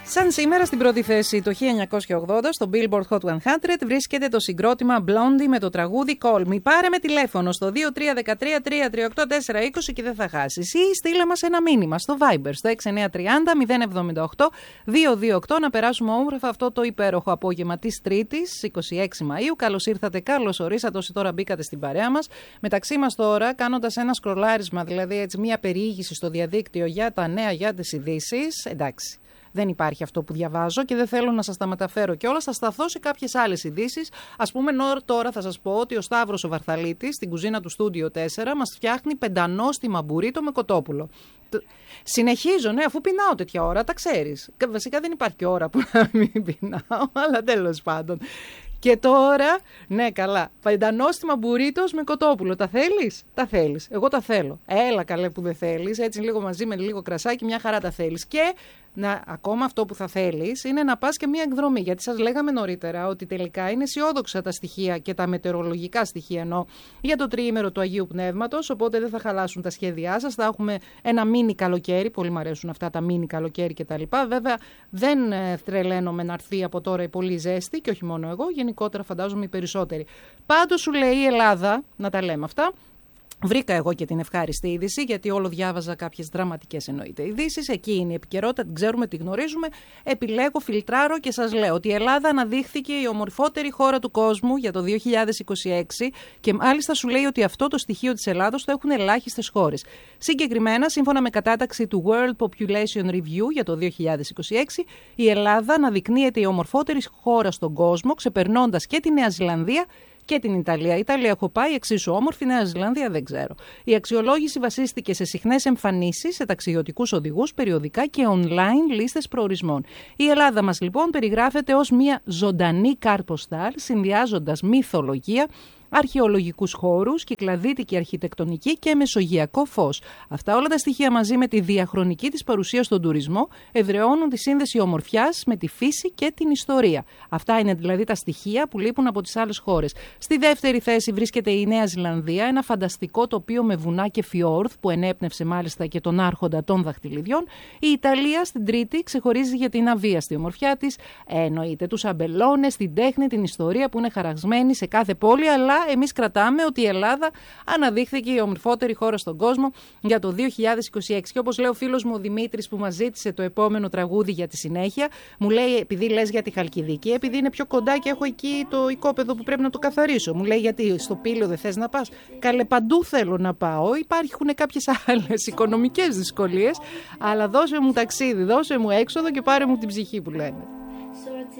Σαν σήμερα στην πρώτη θέση το 1980 στο Billboard Hot 100 βρίσκεται το συγκρότημα Blondie με το τραγούδι Call Me. Πάρε με τηλέφωνο στο 2313-338-420 και δεν θα χάσεις. Ή στείλε μας ένα μήνυμα στο Viber στο 6930-078-228 να περάσουμε όμορφα αυτό το υπέροχο απόγευμα της Τρίτης, 26 Μαΐου. Καλώς ήρθατε, καλώς ορίσατε όσοι τώρα μπήκατε στην παρέα μας. Μεταξύ μας τώρα, κάνοντας ένα σκρολάρισμα, δηλαδή έτσι μια περιήγηση στο διαδίκτυο για τα νέα, για τις ειδήσεις. Εντάξει. Δεν υπάρχει αυτό που διαβάζω και δεν θέλω να σας τα μεταφέρω κιόλας. Θα σταθώ σε κάποιες άλλες ειδήσεις. Ας πούμε, τώρα θα σας πω ότι ο Σταύρος ο Βαρθαλίτης στην κουζίνα του Studio 4 μας φτιάχνει πεντανόστιμα μπουρίτο με κοτόπουλο. Συνεχίζω, ναι, αφού πεινάω τέτοια ώρα, τα ξέρεις. Βασικά δεν υπάρχει και ώρα που να μην πεινάω, αλλά τέλος πάντων. Και τώρα, ναι, καλά. Πεντανόστιμα μπουρίτος με κοτόπουλο. Τα θέλεις? Τα θέλεις. Εγώ τα θέλω. Έλα, καλέ που δεν θέλεις. Έτσι λίγο μαζί με λίγο κρασάκι, μια χαρά τα θέλεις. Και ακόμα αυτό που θα θέλεις είναι να πας και μια εκδρομή. Γιατί σας λέγαμε νωρίτερα ότι τελικά είναι αισιόδοξα τα στοιχεία και τα μετεωρολογικά στοιχεία εννοώ για το τριήμερο του Αγίου Πνεύματος. Οπότε δεν θα χαλάσουν τα σχέδιά σας. Θα έχουμε ένα μίνι καλοκαίρι. Πολύ μου αρέσουν αυτά τα μίνι καλοκαίρι κτλ. Βέβαια δεν τρελαίνομαι να έρθει από τώρα η πολύ ζέστη και όχι μόνο εγώ. Γενικότερα φαντάζομαι οι περισσότεροι. Πάντως σου λέει η Ελλάδα, να τα λέμε αυτά. Βρήκα εγώ και την ευχάριστη είδηση, γιατί όλο διάβαζα κάποιες δραματικές εννοείται ειδήσεις. Εκεί είναι η επικαιρότητα, την ξέρουμε, την γνωρίζουμε. Επιλέγω, φιλτράρω και σας λέω ότι η Ελλάδα αναδείχθηκε η ομορφότερη χώρα του κόσμου για το 2026 και μάλιστα σου λέει ότι αυτό το στοιχείο της Ελλάδος το έχουν ελάχιστες χώρες. Συγκεκριμένα, σύμφωνα με κατάταξη του World Population Review για το 2026, η Ελλάδα αναδεικνύεται η ομορφότερη χώρα στον κόσμο, ξεπερνώντας και τη Νέα Ζηλανδία και την Ιταλία. Η Ιταλία έχω πάει, εξίσου όμορφη, Νέα Ζηλανδία δεν ξέρω. Η αξιολόγηση βασίστηκε σε συχνές εμφανίσεις, σε ταξιδιωτικούς οδηγούς, περιοδικά και online λίστες προορισμών. Η Ελλάδα μας λοιπόν περιγράφεται ως μια ζωντανή κάρποστάλ, συνδυάζοντας μυθολογία, αρχαιολογικούς χώρους, κυκλαδίτικη αρχιτεκτονική και μεσογειακό φως. Αυτά όλα τα στοιχεία μαζί με τη διαχρονική της παρουσία στον τουρισμό εδραιώνουν τη σύνδεση ομορφιάς με τη φύση και την ιστορία. Αυτά είναι δηλαδή τα στοιχεία που λείπουν από τις άλλες χώρες. Στη δεύτερη θέση βρίσκεται η Νέα Ζηλανδία, ένα φανταστικό τοπίο με βουνά και φιόρδ που ενέπνευσε μάλιστα και τον άρχοντα των δαχτυλιδιών. Η Ιταλία στην τρίτη ξεχωρίζει για την αβίαστη ομορφιά της, εννοείται τους αμπελώνες, την τέχνη, την ιστορία που είναι χαραγμένη σε κάθε πόλη, αλλά εμείς κρατάμε ότι η Ελλάδα αναδείχθηκε η ομορφότερη χώρα στον κόσμο για το 2026. Και όπως λέει ο φίλος μου ο Δημήτρης που μας ζήτησε το επόμενο τραγούδι για τη συνέχεια, μου λέει επειδή λες για τη Χαλκιδική, επειδή είναι πιο κοντά και έχω εκεί το οικόπεδο που πρέπει να το καθαρίσω. Μου λέει γιατί στο Πήλιο δεν θες να πας? Καλέ, παντού θέλω να πάω. Υπάρχουν κάποιες άλλες οικονομικές δυσκολίες, αλλά δώσε μου ταξίδι, δώσε μου έξοδο και πάρε μου την ψυχή που λένε.